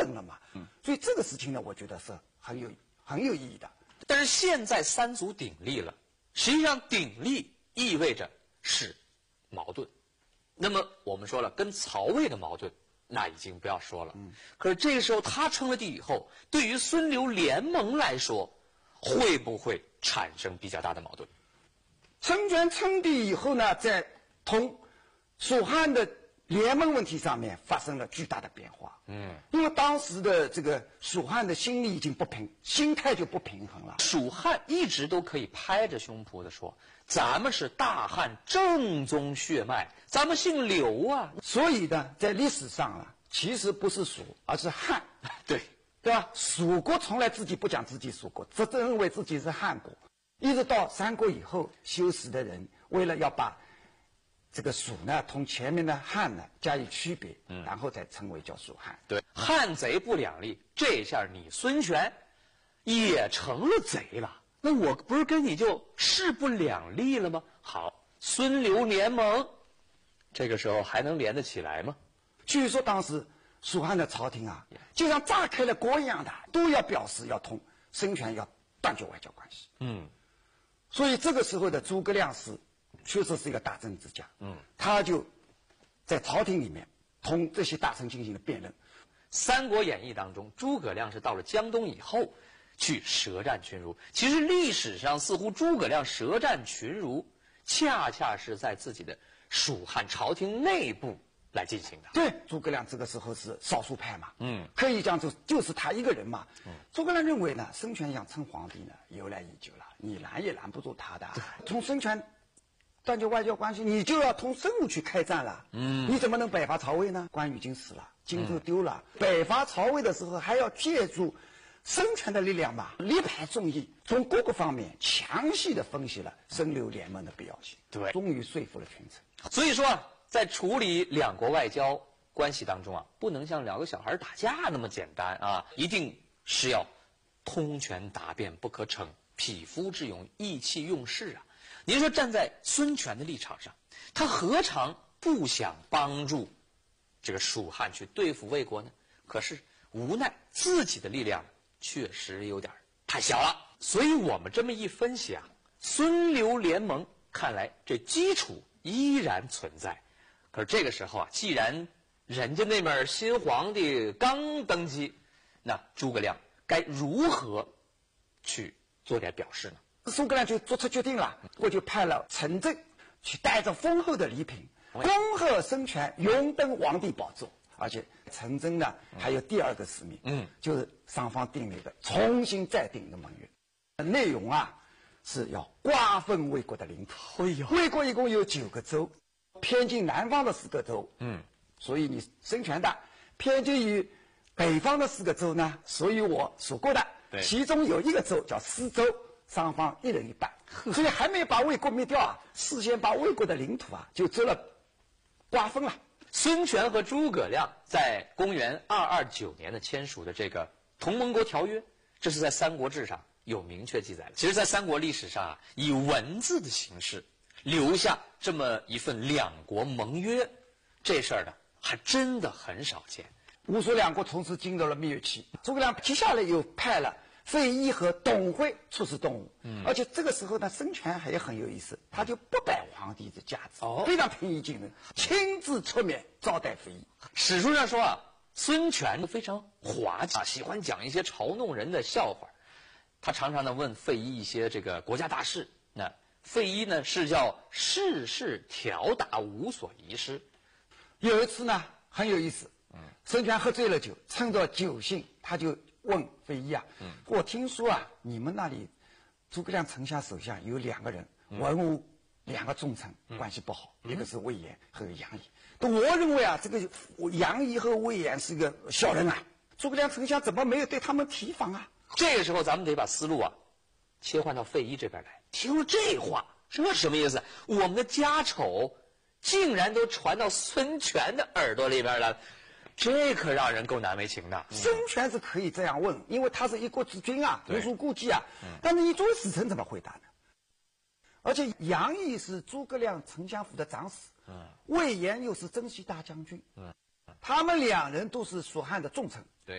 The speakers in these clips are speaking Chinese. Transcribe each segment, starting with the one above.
等了嘛。所以这个事情呢，我觉得是很有意义的。 但是现在三足鼎立了，实际上鼎立意味着是矛盾。那么我们说了，跟曹魏的矛盾那已经不要说了。可是这个时候他称了帝以后，对于孙刘联盟来说，会不会产生比较大的矛盾？ 孙权称帝以后呢，在同蜀汉的联盟问题上面发生了巨大的变化。因为当时的这个蜀汉的心理已经心态就不平衡了。 蜀汉一直都可以拍着胸脯的说，咱们是大汉正宗血脉，咱们姓刘啊。 所以呢，在历史上啊，其实不是蜀，而是汉。 对吧？蜀国从来自己不讲自己蜀国，只认为自己是汉国。一直到三国以后，修史的人为了要把这个蜀呢同前面的汉呢加以区别，然后再称为叫蜀汉。 对，汉贼不两立，这下你孙权也成了贼了。那我不是跟你就势不两立了吗？好，孙刘联盟，这个时候还能连得起来吗？ 据说当时蜀汉的朝廷啊，就像炸开了锅一样的，都要表示要同孙权要断绝外交关系。所以这个时候的诸葛亮确实是一个大政治家。他就在朝廷里面同这些大臣进行了辩论。 《三国演义》当中，诸葛亮是到了江东以后去舌战群儒。其实历史上似乎诸葛亮舌战群儒，恰恰是在自己的蜀汉朝廷内部来进行的。 对，诸葛亮这个时候是少数派嘛，可以讲就是他一个人嘛。诸葛亮认为呢，孙权想称皇帝呢，由来已久了，你拦也拦不住他的。从孙权断绝外交关系，你就要同孙武去开战了。你怎么能北伐曹魏呢？关羽已经死了，荆州丢了，北伐曹魏的时候还要借助孙权的力量嘛，力排众议，从各个方面详细的分析了孙刘联盟的必要性。 对， 终于说服了群臣。 所以说啊，在处理两国外交关系当中啊，不能像两个小孩打架那么简单啊，一定是要通权达变，不可逞匹夫之勇，意气用事啊。您说站在孙权的立场上，他何尝不想帮助这个蜀汉去对付魏国呢？可是无奈自己的力量确实有点太小了。所以我们这么一分析啊，孙刘联盟看来这基础依然存在。可是这个时候啊，既然人家那边新皇帝刚登基，那诸葛亮该如何去做点表示呢？ 诸葛亮就做出决定了，我就派了陈震去带着丰厚的礼品，恭贺孙权荣登皇帝宝座。而且陈真呢还有第二个使命，就是双方订了一个重新再订一个盟约，内容啊是要瓜分魏国的领土。魏国一共有9个州，偏近南方的4个州，所以你孙权的偏近于北方的4个州呢，属于我蜀国的，其中有1个州叫司州，双方1人1半，所以还没把魏国灭掉啊，事先把魏国的领土啊就做了瓜分了。 孙权和诸葛亮在公元229年的签署的这个同盟国条约，这是在《三国志》上有明确记载的。其实在三国历史上啊，以文字的形式留下这么一份两国盟约，这事儿呢还真的很少见。 吴蜀两国从此进入了蜜月期。诸葛亮接下来又派了费祎和董惠出使东吴，而且这个时候呢，孙权也很有意思，他就不摆皇帝的架子，非常平易近人，亲自出面招待费祎。 史书上说啊，孙权非常滑稽，喜欢讲一些嘲弄人的笑话。他常常的问费祎一些这个国家大事，那费祎呢是叫事事调达，无所遗失。 有一次呢很有意思，孙权喝醉了酒，趁着酒兴，他就问费祎啊，我听说啊，你们那里诸葛亮城下手下有2个人，文武2个重臣关系不好，一个是魏延和杨仪。但我认为啊，这个杨仪和魏延是个小人啊，诸葛亮丞相怎么没有对他们提防啊？ 这个时候咱们得把思路啊切换到费祎这边来。听了这话，这什么意思？我们的家丑竟然都传到孙权的耳朵里边了，这可让人够难为情的。 孙权是可以这样问，因为他是一国之君啊，无所顾忌啊。但是你作为使臣怎么回答呢？而且杨仪是诸葛亮丞相府的长史，魏延又是征西大将军，他们2人都是蜀汉的重臣。 对，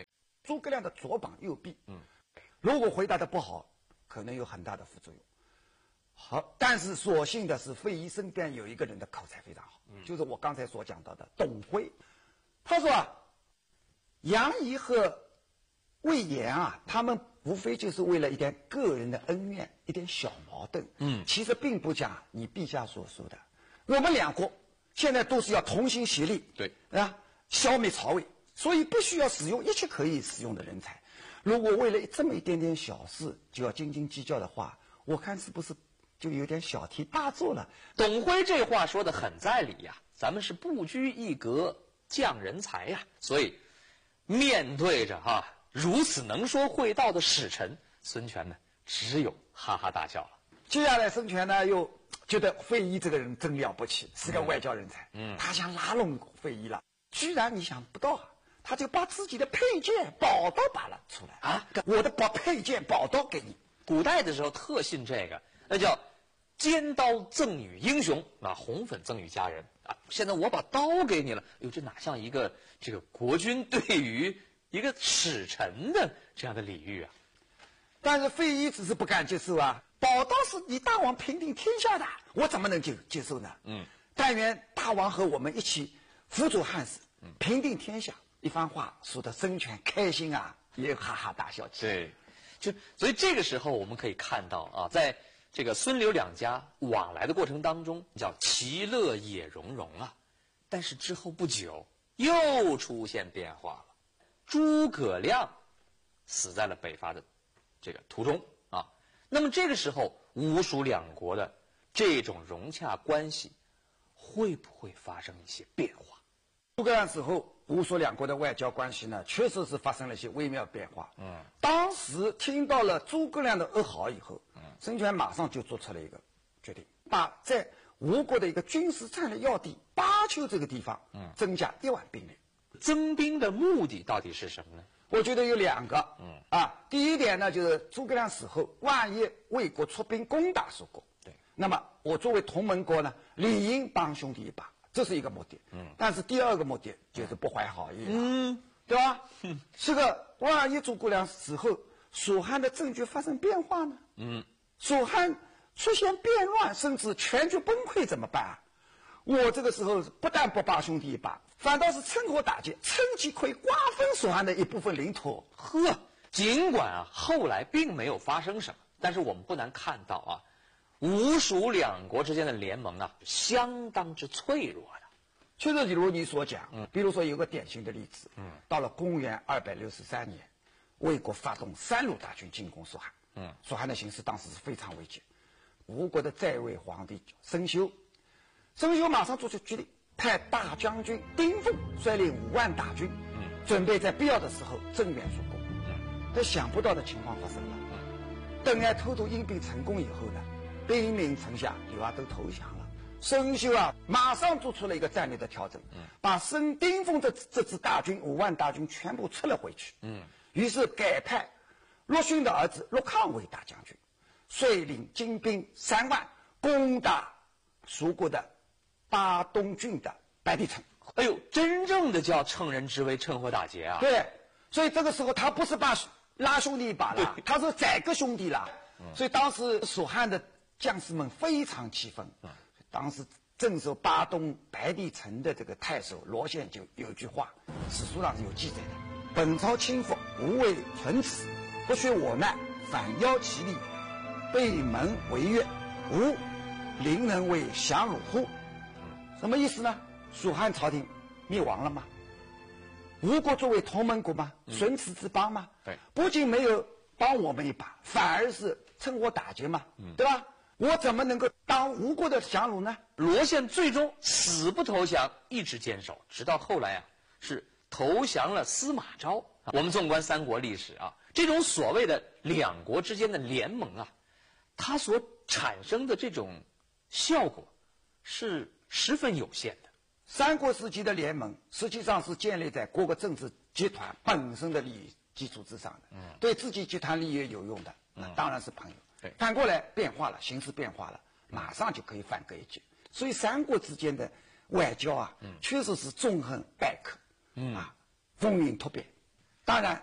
诸葛亮的左膀右臂。如果回答的不好，可能有很大的副作用。好，但是所幸的是，费祎身边有一个人的口才非常好，就是我刚才所讲到的董辉。他说啊，杨仪和魏延啊，他们无非就是为了一点个人的恩怨，一点小矛盾。其实并不讲你陛下所说的。我们两国现在都是要同心协力， 对啊，消灭曹魏，所以必须要使用一切可以使用的人才。如果为了这么一点点小事就要斤斤计较的话，我看是不是就有点小题大做了？ 董辉这话说的很在理呀，咱们是不拘一格降人才呀，所以面对着如此能说会道的使臣，孙权呢只有哈哈大笑了。 接下来孙权呢又觉得费祎这个人真了不起，是个外交人才。他想拉拢费祎了，居然你想不到啊，他就把自己的佩剑宝刀拔了出来啊！我的佩剑宝刀给你。 古代的时候特信这个，那叫尖刀赠与英雄，红粉赠与佳人啊。现在我把刀给你了，哟，这哪像一个这个国君对于一个使臣的这样的礼遇啊？ 但是费祎只是不敢接受啊，宝刀是你大王平定天下的，我怎么能接受呢？但愿大王和我们一起辅佐汉室，平定天下。一番话说的孙权开心啊，也哈哈大笑起来。 对，所以这个时候我们可以看到啊，在这个孙刘两家往来的过程当中，叫其乐也融融啊。但是之后不久又出现变化了，诸葛亮死在了北伐的这个途中啊。那么这个时候吴蜀两国的这种融洽关系会不会发生一些变化？ 诸葛亮死后，吴蜀两国的外交关系呢，确实是发生了一些微妙变化。当时听到了诸葛亮的噩耗以后，孙权马上就做出了一个决定，把在吴国的一个军事战略要地巴丘这个地方，增加1万兵力。 增兵的目的到底是什么呢？ 我觉得有2个。第一点呢，就是诸葛亮死后，万一魏国出兵攻打蜀国，那么我作为同盟国呢，理应帮兄弟一把。这是一个目的，但是第二个目的就是不怀好意了，对吧？这个万一诸葛亮死后，蜀汉的政局发生变化呢？蜀汉出现变乱，甚至全局崩溃怎么办啊？我这个时候不但不帮兄弟一把，反倒是趁火打劫，趁机可以瓜分蜀汉的一部分领土。 尽管后来并没有发生什么，但是我们不难看到吴蜀两国之间的联盟相当之脆弱的。 确实，如你所讲，比如说有个典型的例子，到了公元263年，魏国发动3路大军进攻蜀汉，蜀汉的形势当时是非常危急。吴国的在位皇帝申休马上做出决定，派大将军丁奉率领5万大军，准备在必要的时候增援蜀国。但想不到的情况发生了，邓艾偷渡阴兵成功以后呢，兵临城下，刘都投降了。申休马上做出了一个战略的调整，把丁奉这支大军5万大军全部撤了回去。于是改派陆逊的儿子陆抗为大将军，率领精兵3万攻打蜀国的巴东郡的白帝城。 真正的叫乘人之危，趁火打劫啊！ 对，所以这个时候他不是拉兄弟一把了，他是宰个兄弟了。所以当时蜀汉的将士们非常气愤。当时镇守巴东白帝城的这个太守罗宪就有一句话，史书上是有记载的：本朝倾覆，无为存此，不学我难，反邀其力，背门为越，吾灵能为降辱乎？什么意思呢？蜀汉朝廷灭亡了吗？吴国作为同盟国吗？孙此之邦吗？不仅没有帮我们一把，反而是趁火打劫嘛，对吧？我怎么能够当吴国的降虏呢？ 罗宪最终死不投降，一直坚守，直到后来是投降了司马昭。我们纵观三国历史这种所谓的两国之间的联盟它所产生的这种效果是十分有限的。 三国时期的联盟实际上是建立在各个政治集团本身的利益基础之上的，对自己集团利益有用的，那当然是朋友。反过来变化了，形势变化了，马上就可以反戈一击。所以三国之间的外交确实是纵横捭阖，风云突变。当然，